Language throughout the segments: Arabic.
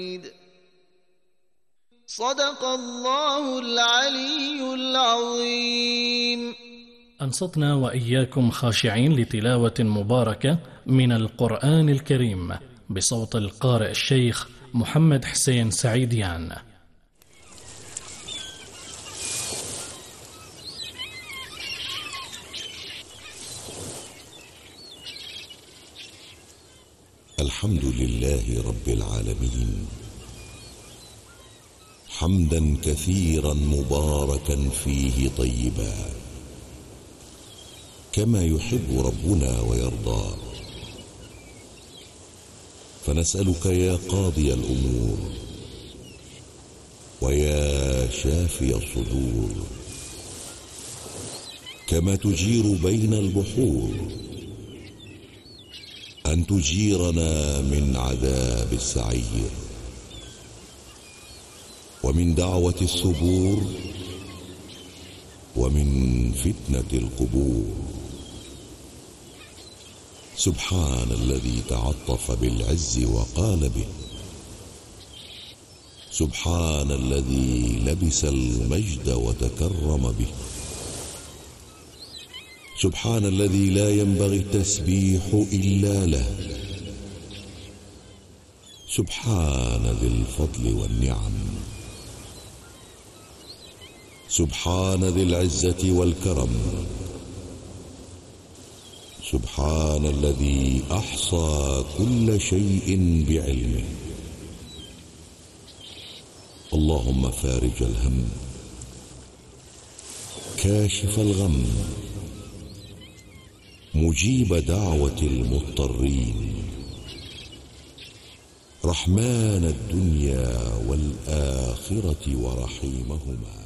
صدق الله العلي العظيم. أنصتنا وإياكم خاشعين لتلاوة مباركة من القرآن الكريم بصوت القارئ الشيخ محمد حسين سعيديان. الحمد لله رب العالمين، حمدا كثيرا مباركا فيه طيبا كما يحب ربنا ويرضى. فنسألك يا قاضي الأمور ويا شافي الصدور، كما تجير بين البحور، أن تجيرنا من عذاب السعير ومن دعوة الثبور ومن فتنة القبور. سبحان الذي تعطف بالعز وقال به، سبحان الذي لبس المجد وتكرم به، سبحان الذي لا ينبغي التسبيح إلا له، سبحان ذي الفضل والنعم، سبحان ذي العزة والكرم، سبحان الذي أحصى كل شيء بعلمه. اللهم فارج الهم، كاشف الغم، مجيب دعوة المضطرين، رحمن الدنيا والآخرة ورحيمهما.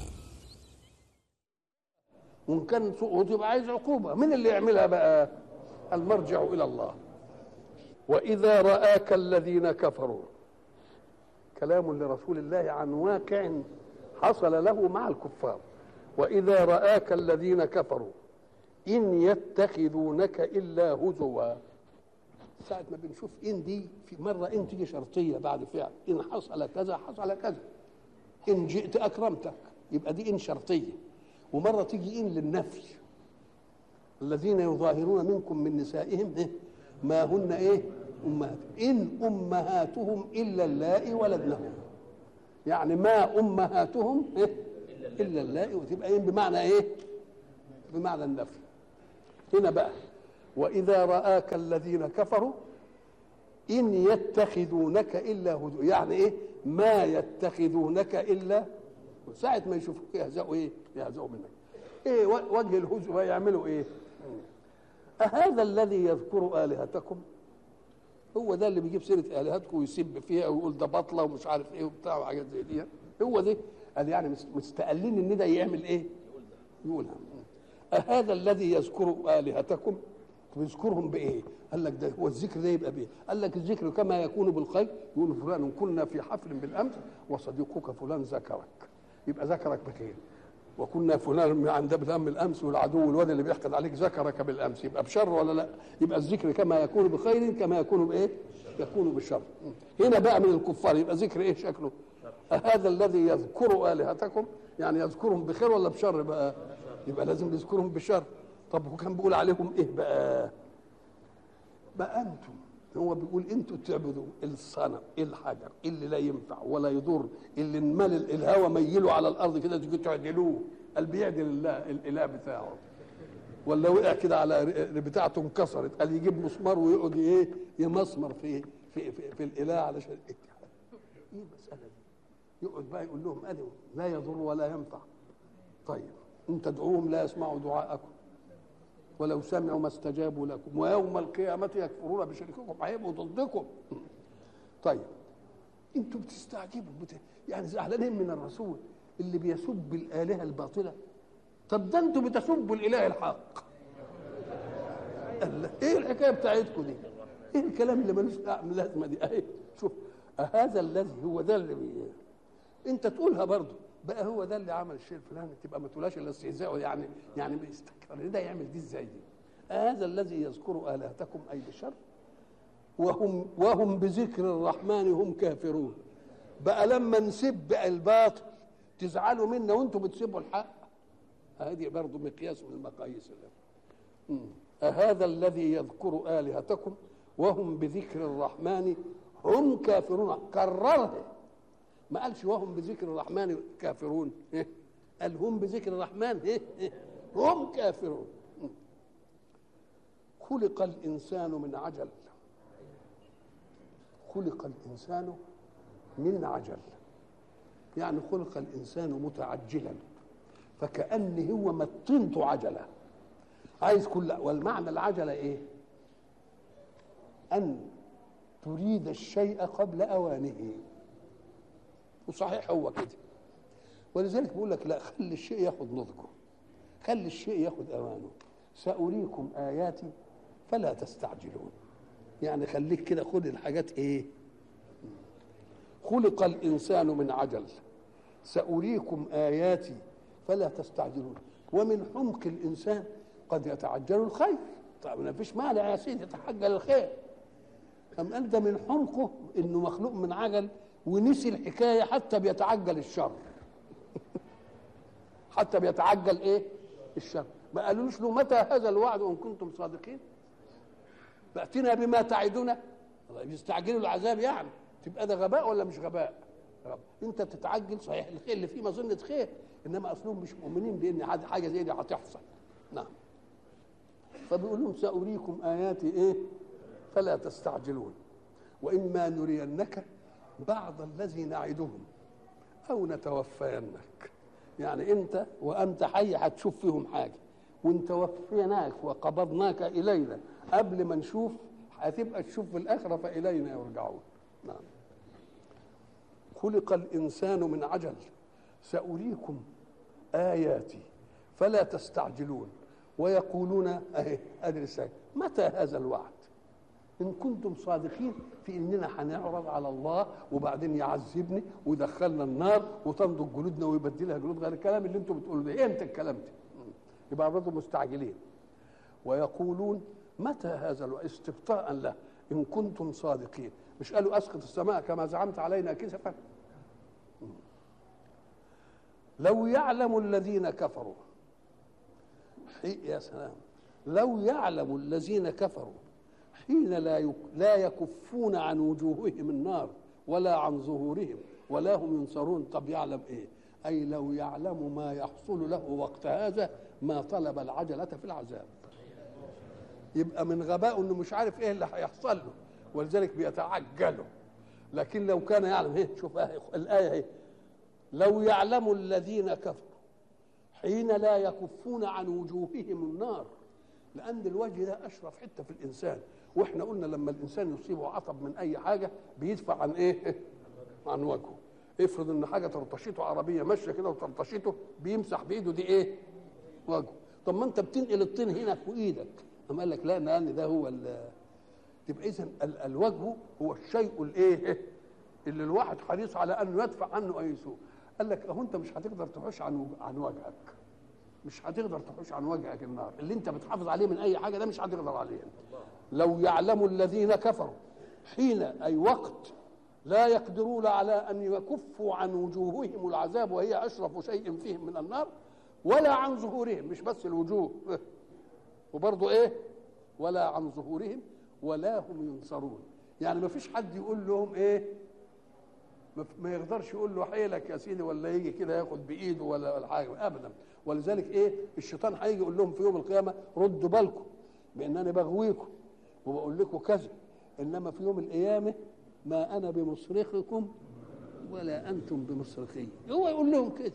وإن كان سقوط يبقى عايز عقوبة، من اللي يعملها بقى؟ المرجع إلى الله. وإذا رآك الذين كفروا، كلام لرسول الله عن واقع حصل له مع الكفار. وإذا رآك الذين كفروا إن يتخذونك إلا هزوا. ساعة ما بنشوف إن دي في مرة إن تيجي شرطية بعد فعل، إن حصل كذا حصل كذا، إن جئت أكرمتك، يبقى دي إن شرطية. ومرة تيجي إن للنفي، الذين يظاهرون منكم من نسائهم ما هن أمهات إن أمهاتهم إلا اللائي ولدنهم، يعني ما أمهاتهم إلا اللائي، وتبقى إن بمعنى بمعنى النفي. هنا بقى وإذا رآك الذين كفروا إن يتخذونك إلا هزوا، يعني ما يتخذونك إلا، ساعة ما يشوفوك يهزأوا يهزأوا منك. وجه الهزء يعملوا أهذا الذي يذكر آلهتكم؟ هو ده اللي بيجيب سيرة آلهتكم ويسب فيها ويقول ده بطلة ومش عارف وبتاع وحاجات زي دي. هو ده قال يعني مستقلين ان ده يعمل يقولها. أهذا الذي يذكر آلهتكم، بيذكرهم بإيه؟ قال لك ده هو الذكر ده يبقى بإيه؟ قال لك الذكر كما يكون بالخير، يقول فلان كنا في حفل بالأمس وصديقك فلان ذكرك، يبقى ذكرك بخير. وكنا فلان عند بالأم الأمس والعدو الواد اللي بيحقد عليك ذكرك بالأمس، يبقى بشر ولا لا؟ يبقى الذكر كما يكون بخير كما يكون يكون بالشر. هنا بقى من الكفار يبقى ذكر شكله؟ هذا الذي يذكر آلهتكم، يعني يذكرهم بخير ولا بشر بقى؟ يبقى لازم يذكرهم بشر. طب هو كان بيقول عليهم بقى انتم، هو بيقول انتوا تعبدوا الصنم، الحجر اللي لا ينفع ولا يضر، اللي المال الهوى ميله على الارض كده تيجي تعدلوه، قال بيعدل الاله بتاعه، ولا وقع كده على بتاعته انكسرت قال يجيب مسمار ويقعد يمسمر في الاله علشان المساله دي. يقعد بقى يقول لهم لا يضر ولا ينفع. طيب ان تدعوهم لا يسمعوا دعاءكم ولو سمعوا ما استجابوا لكم ويوم القيامة يكفرون بشرككم، هيبقوا ضدكم. طيب انتوا بتستعجبوا يعني زعلانين من الرسول اللي بيسب الآلهة الباطلة؟ طب ده انتوا بتسبوا الإله الحق. ايه الحكاية بتاعتكم دي؟ ايه الكلام اللي ملوش لازمة دي؟ شوف هذا الذي هو ده اللي انت تقولها برضه بقى، هو ده اللي عمل الشيء الفلاني، تبقى ما تقولهاش الا استهزاء، يعني بيستكبر ده يعمل دي ازاي دي؟ هذا الذي يذكر آلهتكم أي بشر وهم بذكر الرحمن هم كافرون. بقى لما نسب الباطل تزعلوا منا وانتم بتسبوا الحق؟ هذه برضه مقياس من المقاييس. أهذا الذي يذكر آلهتكم وهم بذكر الرحمن هم كافرون. كررها، ما قالش وهم بذكر الرحمن كافرون، قال هم بذكر الرحمن هم كافرون. خلق الإنسان من عجل. خلق الإنسان من عجل، يعني خلق الإنسان متعجلا، فكأن هو مطنته عجلة، عايز كل. والمعنى العجلة إيه؟ أن تريد الشيء قبل أوانه، وصحيح هو كده. ولذلك بيقول لك لا، خلي الشيء ياخد نضجه، خلي الشيء ياخد أوانه. سأريكم آياتي فلا تستعجلون، يعني خليك كده، خد الحاجات إيه. خلق الإنسان من عجل سأريكم آياتي فلا تستعجلون. ومن حمق الإنسان قد يتعجل الخير. طيب ما فيش مانع يا سيدي يتعجل الخير، أم أنت من حمقه إنه مخلوق من عجل ونسي الحكاية، حتى بيتعجل الشر حتى بيتعجل إيه؟ الشر. ما قالوش له متى هذا الوعد إن كنتم صادقين؟ فأتنا بما تعدنا. بيستعجلوا العذاب، يعني تبقى ده غباء ولا مش غباء؟ رب. انت تتعجل صحيح الخير اللي فيه مظنه خير، انما اصلهم مش مؤمنين بان حاجه زي دي هتحصل. نعم. فبيقول لهم سأريكم آياتي إيه؟ فلا تستعجلون، وإما نرينك بعض الذي نعدهم أو نتوفينك. يعني أنت وأنت حي هتشوف فيهم حاجة، وإن توفيناك وقبضناك إلينا قبل ما نشوف هتبقى تشوف في الآخرة فإلينا يرجعون. نعم. خلق الإنسان من عجل سأريكم آياتي فلا تستعجلون ويقولون اهي ادرس متى هذا الوعد ان كنتم صادقين في اننا هنعرض على الله وبعدين يعذبني ويدخلنا النار وتنضج جلودنا ويبدلها جلود غير الكلام اللي انتم بتقولوا ده. امتى الكلام ده؟ يبقى برضه مستعجلين. ويقولون متى هذا الوعد استبطاء له ان كنتم صادقين. مش قالوا اسقط السماء كما زعمت علينا كسفا؟ لو يعلم الذين كفروا، يا سلام، لو يعلم الذين كفروا حين لا يكفون عن وجوههم النار ولا عن ظهورهم ولا هم ينصرون. طب يعلم ايه؟ اي لو يعلم ما يحصل له وقت هذا ما طلب العجلة في العذاب. يبقى من غباء انه مش عارف ايه اللي هيحصل له ولذلك بيتعجله. لكن لو كان يعلم، ايه شوف الآية اهي، لو يعلم الذين كفروا حين لا يكفون عن وجوههم النار، لأن الوجه ده أشرف حتة في الإنسان. وإحنا قلنا لما الإنسان يصيبه عطب من أي حاجة بيدفع عن إيه؟ عن وجهه. افرض إن حاجة ترطشته، عربية ماشية كده وترطشته، بيمسح بإيده دي إيه؟ وجهه. طب ما أنت بتنقل الطين هنا في إيدك، أما قال لك لا، لأن ده هو تبقى إذن الوجه هو الشيء الإيه؟ اللي الواحد حريص على أنه يدفع عنه أي سوء. قال لك أهو أنت مش هتقدر تحوش عن وجهك، مش هتقدر تحوش عن وجهك النار اللي انت بتحافظ عليه من اي حاجه، ده مش هتقدر عليه. لو يعلم الذين كفروا حين اي وقت لا يقدرون على ان يكفوا عن وجوههم العذاب وهي اشرف شيء فيهم من النار، ولا عن ظهورهم، مش بس الوجوه وبرضه ايه، ولا عن ظهورهم ولا هم ينصرون. يعني ما فيش حد يقول لهم ايه، ما يقدرش يقول له حيلك يا سيدي، ولا يجي كده ياخد بايده ولا حاجه ابدا. ولذلك ايه، الشيطان هيجي يقول لهم في يوم القيامه ردوا بالكم بانني بغويكم وبقول لكم كذا، انما في يوم القيامه ما انا بمصرخكم ولا انتم بمصرخي. هو يقول لهم كده،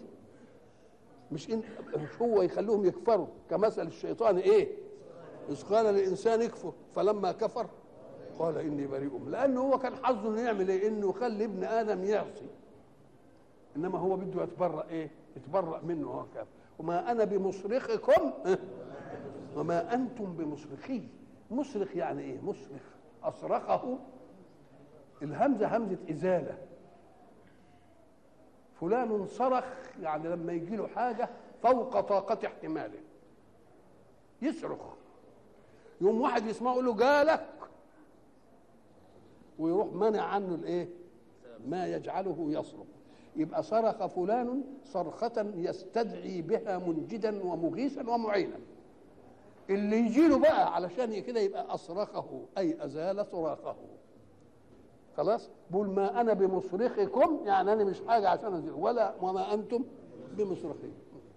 مش هو يخلوهم يكفروا كمثل الشيطان ايه، اذ قال للانسان اكفر فلما كفر قال اني بريء. لانه هو كان حظه انه يعمل ايه، انه يخلي ابن ادم يعصي، انما هو بده يتبرأ ايه، يتبرأ منه هو كافر. وما انا بمصرخكم وما انتم بمصرخي. مصرخ يعني ايه؟ مصرخ اصرخه، الهمزه همزه ازاله. فلان صرخ يعني لما يجي له حاجه فوق طاقه احتماله يصرخ، يوم واحد يسمعه يقول له جالك ويروح منع عنه الايه، ما يجعله يصرخ. يبقى صرخ فلان صرخة يستدعي بها منجدا ومغيثا ومعينا. اللي يجي له بقى علشان كده يبقى أصرخه أي أزال صراخه. خلاص بقول ما أنا بمصرخكم، يعني أنا مش حاجة عشان أزيل، وما أنتم بمصرخين.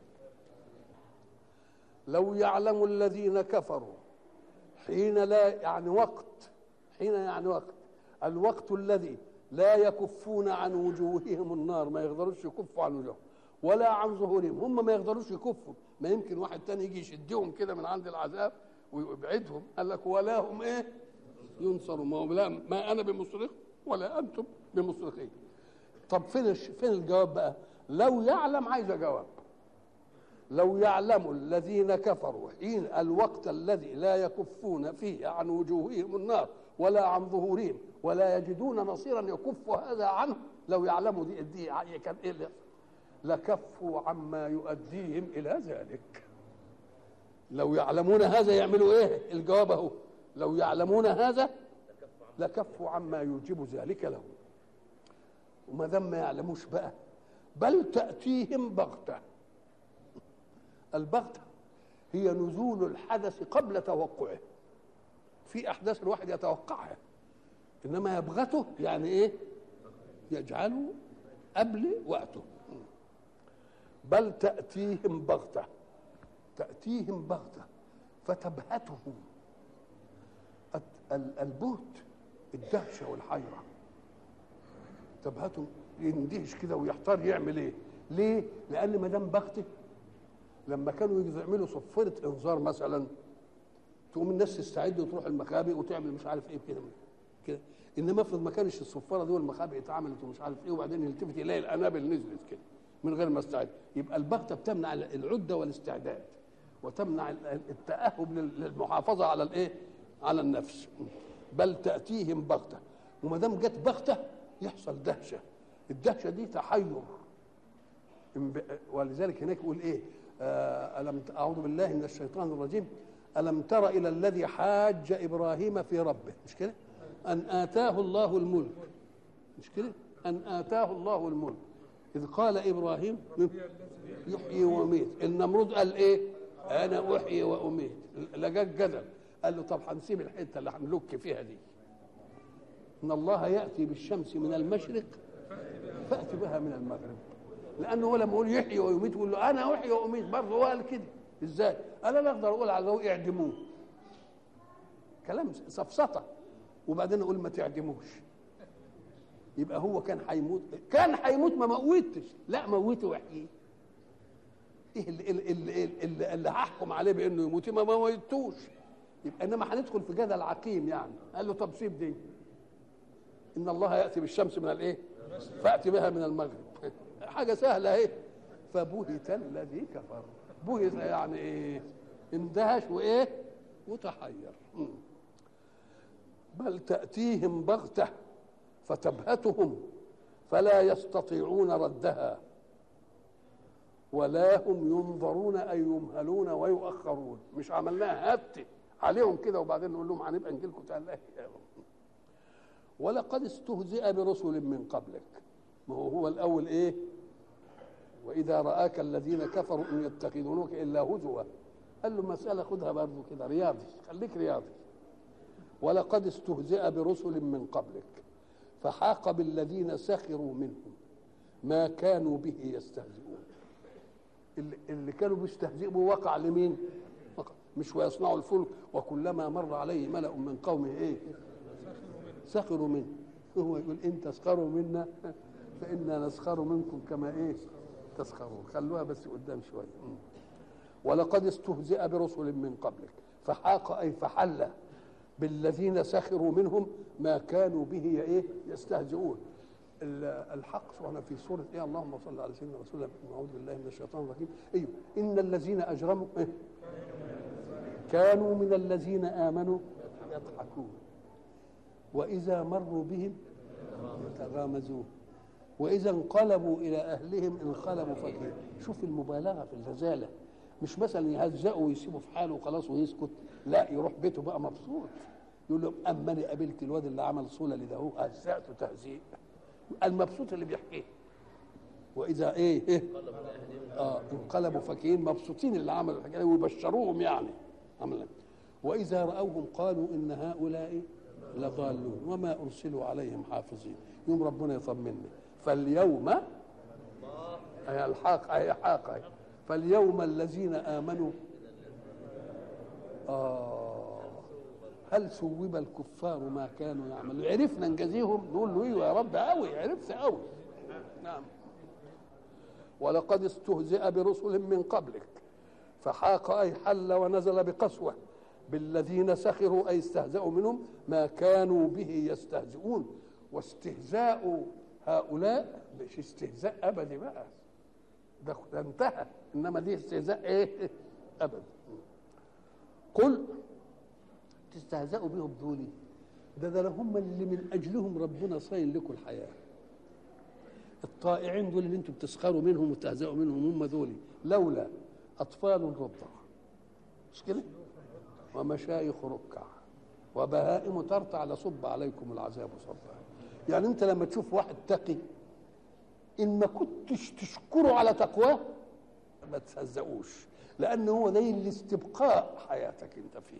لو يعلم الذين كفروا حين لا يعني وقت، حين يعني وقت، الوقت الذي لا يكفون عن وجوههم النار، ما يقدروش يكفوا عن وجوههم، ولا عن ظهورهم، هم ما يقدروش يكفوا. ما يمكن واحد تاني يجي يشدهم كده من عند العذاب ويبعدهم، قال لك ولا هم ايه ينصروا. ما انا بمصرخ ولا انتم بمصرخين. طب فين الجواب بقى؟ لو يعلم، عايز جواب. لو يعلم الذين كفروا حين الوقت الذي لا يكفون فيه عن وجوههم النار ولا عن ظهورهم ولا يجدون نصيرا يكف هذا عنه، لو يعلموا دي كان ايه اللي لكفوا عما يؤديهم الى ذلك. لو يعلمون هذا يعملوا ايه؟ الجواب اهو، لو يعلمون هذا لكفوا عما يوجب ذلك لهم. وما دام ما يعلموش بقى، بل تأتيهم بغتة. البغتة هي نزول الحدث قبل توقعه. في أحداث الواحد يتوقعها، إنما يبغته يعني إيه؟ يجعله قبل وقته. بل تأتيهم بغتة، تأتيهم بغتة فتبهتهم. البهت الدهشة والحيرة، تبهتهم، يندهش كده ويحتار يعمل ايه. ليه؟ لأن ما دام بغته، لما كانوا يعملوا صفارة انذار مثلا، تقوم الناس تستعد وتروح المخابئ وتعمل مش عارف ايه كده. انما افرض ما كانش الصفاره دي والمخابئ اتعملت ومش عارف ايه، وبعدين يلتفت يلاقي الانابل نزلت كده من غير ما استعد، يبقى البغته بتمنع العده والاستعداد، وتمنع التاهب للمحافظه على الايه؟ على النفس. بل تاتيهم بغته، وما دام جت بغته يحصل دهشه. الدهشه دي تحير، ولذلك هناك يقول ايه؟ اعوذ بالله من الشيطان الرجيم. ألم تر إلى الذي حاج إبراهيم في ربه، مش كده؟ أن آتاه الله الملك، مش كده؟ أن آتاه الله الملك إذ قال إبراهيم يحيي ويميت. النمرود قال إيه؟ أنا أحيي وأميت. لجاج جدل، قال له طب هنسيب الحتة اللي هنلك فيها دي. إن الله يأتي بالشمس من المشرق فأتي بها من المغرب. لأنه هو لما يقول يحيي ويميت يقول له أنا أحيي وأميت برضه، هو قال كده. ازاي؟ انا لا اقدر اقول على ذوق اعدموه، كلام سفسطه، وبعدين اقول ما تعدموش. يبقى هو كان هيموت ما موتش، لا موته واحييه. ايه اللي هحكم عليه بانه يموت؟ ما موتوش. يبقى انما هندخل في جدل عقيم يعني. قال له طب سيب دي، ان الله ياتي بالشمس من الايه؟ فاتي بها من المغرب. حاجه سهله اهي. فبهت الذي كفر. بهت يعني ايه؟ اندهش وايه؟ وتحير. بل تأتيهم بغتة فتبهتهم فلا يستطيعون ردها ولا هم ينظرون أي يمهلون ويؤخرون. مش عملناها هات عليهم كده وبعدين نقول لهم هنبقى نجي لكم تاني. ولقد استهزئ برسل من قبلك. ما هو الأول ايه؟ وإذا رآك الذين كفروا إن يتخذونك إلا هزوا. قال له مسألة خدها برضه كده رياضي، خليك رياضي. ولقد استهزئ برسل من قبلك فحاق بالذين سخروا منهم ما كانوا به يستهزئون. اللي كانوا بيستهزئوا وقع لمين؟ مش ويصنعوا الفلك وكلما مر عليه ملأ من قومه ايه؟ سخروا منه. هو يقول إن تسخروا منا فإنا نسخر منكم كما ايه؟ تسخرون. خلوها بس قدام شويه. ولقد استهزئ برسل من قبلك فحاق اي فحل بالذين سخروا منهم ما كانوا به ايه؟ يستهزئون. الحق سبحانه في سوره ايه؟ اللهم صل على سيدنا رسول الله. اعوذ بالله من الشيطان الرجيم. ايوه ان الذين اجرموا إيه؟ كانوا من الذين امنوا يضحكون واذا مروا بهم يتغامزون وإذا انقلبوا إلى أهلهم انقلبوا فكهين. شوف المبالغة في الرزالة، مش مثلا يهزقوا ويسيبوا في حاله وخلاص ويسكت، لا يروح بيته بقى مبسوط. يقول لهم أما أنا قابلت الواد اللي عمل صولة لده هزقته تهزيق، المبسوط اللي بيحكيه. واذا ايه انقلبوا فكهين مبسوطين اللي عملوا الحكايه ويبشروهم يعني عملا. واذا راوهم قالوا ان هؤلاء لضالون وما ارسلوا عليهم حافظين. يوم ربنا يطمنا فاليوم اي الحاق اي حاقه فاليوم الذين امنوا هل ثوب الكفار ما كانوا يعملون. عرفنا نجازيهم نقول له ايوه يا رب قوي عرفت قوي. نعم. ولقد استهزئ برسل من قبلك فحاق أي حل ونزل بقسوة بالذين سخروا أي استهزأوا منهم ما كانوا به يستهزئون. واستهزاء هؤلاء مش استهزاء أبدي بقى، ده انتهى، إنما دي استهزاء إيه أبدي. قل تستهزئوا بهم دولي ده هم اللي من أجلهم ربنا صاين لكم الحياة. الطائعين دول اللي انتم بتسخروا منهم وتهزئوا منهم هم دول لولا اطفال رضع مش كده ومشايخ ركع وبهائم ترتع لصب عليكم العذاب صبا. يعني انت لما تشوف واحد تقي ان ما كنتش تشكره على تقواه ما تهزئوش، لان هو ده الاستبقاء حياتك انت فيه.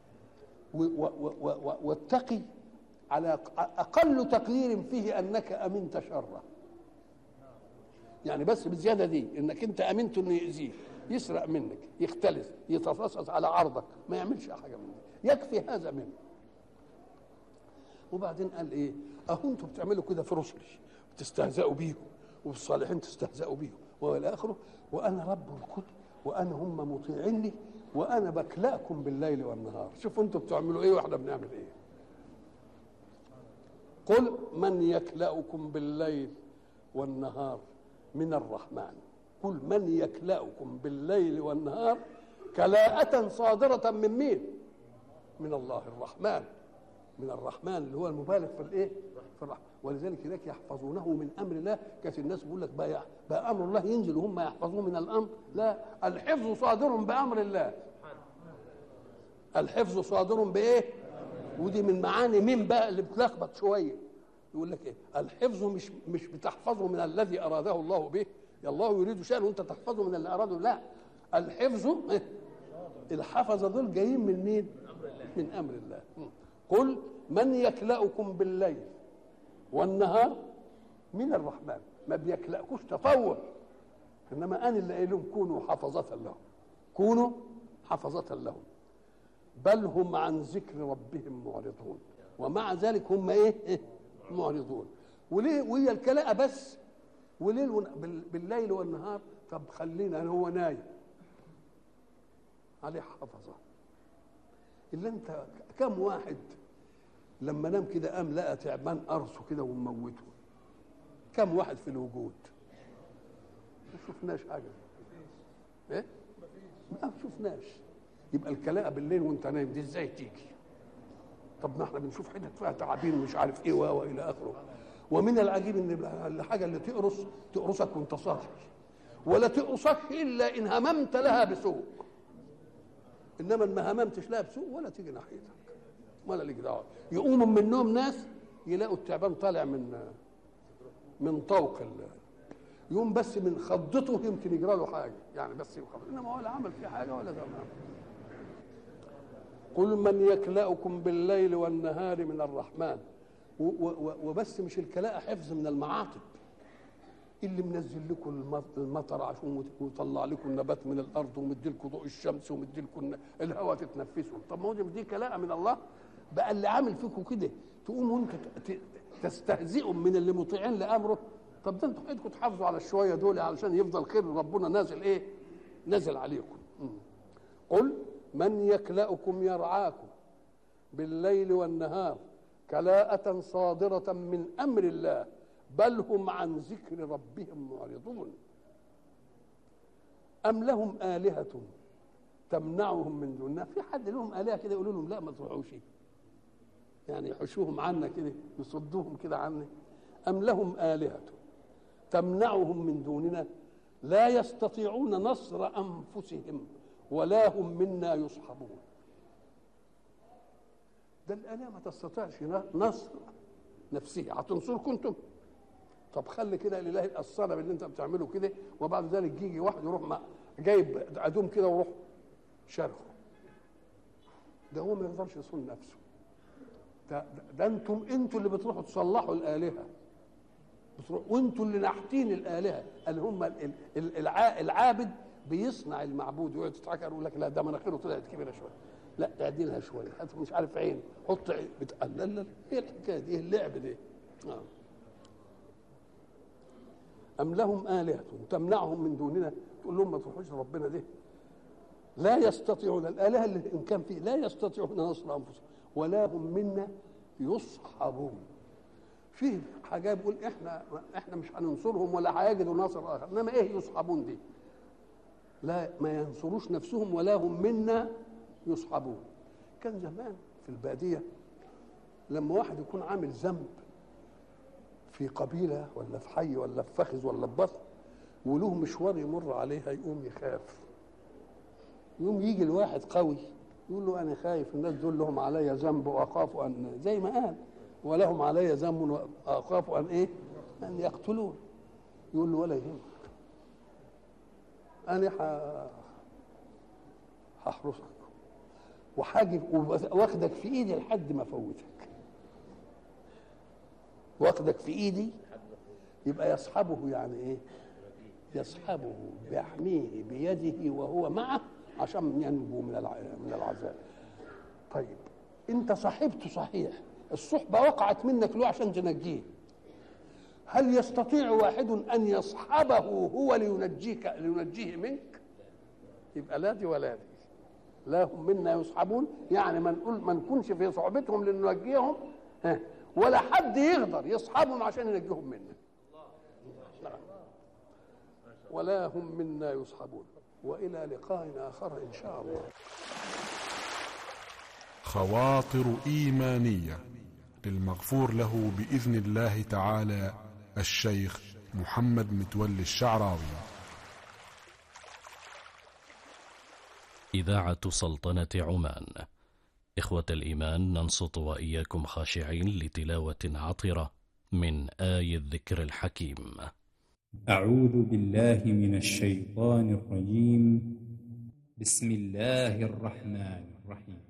والتقي على اقل تقدير فيه انك امنت شره، يعني بس بالزياده دي انك انت امنت انه يأذيك يسرق منك يختلس يتفصص على عرضك ما يعملش حاجه من دي، يكفي هذا منه. وبعدين قال ايه؟ اهو انتم بتعملوا كده في رسلي وتستهزئوا بيهم وفي الصالحين تستهزئوا بيهم والى اخره وانا رب الكل وانا هم مطيعين لي وانا بكلأكم بالليل والنهار. شوفوا انتم بتعملوا ايه واحنا بنعمل ايه. قل من يكلأكم بالليل والنهار من الرحمن. قل من يكلأكم بالليل والنهار كلاءة صادرة من مين؟ من الله الرحمن. من الرحمن اللي هو المبالغ في الايه؟ في الرحمن. ولذلك هناك يحفظونه من امر الله. كانت الناس بيقول لك بقى امر الله ينزل وهم يحفظوه من الامر. لا، الحفظ صادر بامر الله. الحفظ صادر بايه؟ ودي من معاني مين بقى اللي بتلخبط شويه. يقول لك ايه؟ الحفظ مش بتحفظه من الذي اراده الله به، يا الله يريد شيئا وانت تحفظه من اللي اراده. لا، الحفظ الحفظ دول جايين من مين؟ من امر الله. قل من يكلأكم بالليل والنهار من الرحمن. ما بيكلأكوش تطور، انما انا اللي قايل لهم كونوا حفظة لهم، كونوا حفظة لهم. بل هم عن ذكر ربهم معرضون. ومع ذلك هم ايه؟ معرضون. وليه؟ وهي الكلاءة بس وليل بالليل والنهار. طب خلينا هو نايم عليه حفظه. الا انت كم واحد لما نام كده قام لقى تعبان قرصه كده وموته؟ كم واحد في الوجود؟ ما شفناش حاجه. ايه؟ ما شفناش. يبقى الكلاءة بالليل وانت نايم دي ازاي تيجي؟ طب ما احنا بنشوف حتت فيها تعابين ومش عارف ايه والى اخره. ومن العجيب ان الحاجه اللي تقرصك وانت صاحي، ولا تقرصك الا ان هممت لها بسوء. انما ما هممتش لها بسوء ولا تيجي ناحيتك ولا ليك دعوه. يقوموا من النوم ناس يلاقوا التعبان طالع من طوق يوم بس من خضته يمكن يجرى له حاجه يعني، بس يخبط. انما ولا عمل فيه حاجه ولا ده. قل من يكلأكم بالليل والنهار من الرحمن. وبس مش الكلاء حفظ من المعاطب اللي منزل لكم المطر عشان ويطلع لكم النبات من الارض ومدي لكم ضوء الشمس ومدي لكم الهواء تتنفسوا. طب ما هو دي كلاء من الله بقى اللي عامل فيكم كده تقوموا انتوا تستهزئوا من اللي مطيعين لامره. طب ده انتوا حياتكم تحافظوا على الشويه دول علشان يفضل خير ربنا نازل ايه؟ نازل عليكم. قل من يكلأكم يرعاكم بالليل والنهار كلاءة صادرة من أمر الله بل هم عن ذكر ربهم معرضون. أم لهم آلهة تمنعهم من دوننا؟ في حد لهم آلهة كده يقولوا لهم لا ما تروحوش، يعني يحشوهم عنا كده يصدوهم كده عنا؟ أم لهم آلهة تمنعهم من دوننا لا يستطيعون نصر أنفسهم ولا هم منا يصحبون. ده الآلهة ما تستطيعش نصر نفسها. هتنصركم انتم؟ طب خلي كده الاله الصنم اللي انت بتعمله كده، وبعد ذلك يجي واحد يروح جايب ادوم كده ويروح شرخه. ده هو ما يقدرش يصون نفسه. ده انتم اللي بتروحوا تصلحوا الالهه، وانتم اللي ناحتين الالهه، اللي هم العابد بيصنع المعبود، ويقعد يضحك يقول لك لا ده مناخيره طلعت كبيره شويه، لا اعدلها شويه، هات مش عارف عين، حط عين لا لا، ايه الحكايه دي؟ ايه اللعب ده؟ أم لهم آلهة تمنعهم من دوننا، تقول لهم ما تروحوش لربنا ده. لا يستطيعون، الآلهة اللي إن كان فيه لا يستطيعون نصر أنفسهم ولا هم منا يصحبون. فيه حاجة بيقول إحنا مش هننصرهم ولا هيجدوا ناصر آخر، إنما إيه يصحبون دي؟ لا ما ينصروش نفسهم ولا هم منا يصحبون. كان زمان في البادية لما واحد يكون عامل ذنب في قبيلة ولا في حي ولا في فخذ ولا في بطن، وله مشوار يمر عليها، يقوم يخاف، يقوم يجي الواحد قوي يقول له أنا خايف الناس دول لهم علي ذنب وأخاف أن، زي ما قال ولهم علي ذنب وأخاف أن إيه؟ أن يقتلون. يقول له ولا يهمك، أنا هحرسك وحاجب واخدك في إيدي لحد ما أفوتك، واخدك في ايدي. يبقى يصحبه يعني ايه؟ يصحبه بيحميه بيده وهو معه عشان ينجو من العذاب. طيب انت صاحبته صحيح، الصحبه وقعت منك له عشان تنجيه، هل يستطيع واحد ان يصحبه هو لينجيه منك؟ يبقى لا دي ولا دي. لا هم منا يصحبون، يعني ما نكونش في صحبتهم لننجيهم، ولا حد يقدر يصحبهم عشان ينجيهم منا. ولا هم منا يصحبون. وإلى لقاء آخر إن شاء الله. خواطر إيمانية للمغفور له بإذن الله تعالى الشيخ محمد متولي الشعراوي. إذاعة سلطنة عمان. إخوة الإيمان، ننصت وإياكم خاشعين لتلاوة عطرة من آي الذكر الحكيم. أعوذ بالله من الشيطان الرجيم. بسم الله الرحمن الرحيم.